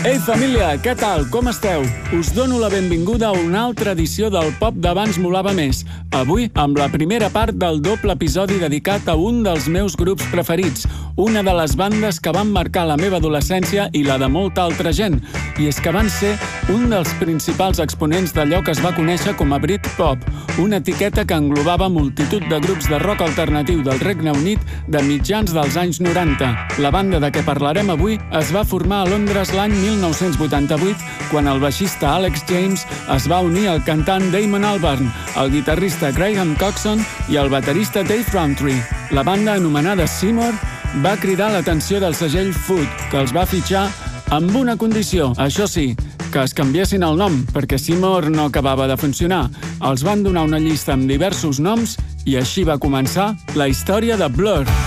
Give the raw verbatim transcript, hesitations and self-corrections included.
Ei, família, què tal? Com esteu? Us dono la benvinguda a una altra edició del Pop d'abans molava més. Avui, amb la primera part del doble episodi dedicat a un dels meus grups preferits, una de les bandes que van marcar la meva adolescència i la de molta altra gent. I és que van ser un dels principals exponents d'allò que es va conèixer com a Britpop, una etiqueta que englobava multitud de grups de rock alternatiu del Regne Unit de mitjans dels anys noranta. La banda de què parlarem avui es va formar a Londres l'any mil nou-cents vuitanta-vuit, quan el baixista Alex James es va unir al cantant Damon Albarn, el guitarrista Graham Coxon i el baterista Dave Rowntree. La banda, anomenada Seymour, va cridar l'atenció del segell Food, que els va fitxar amb una condició, això sí, que es canviessin el nom, perquè Seymour no acabava de funcionar. Els van donar una llista amb diversos noms i així va començar la història de Blur.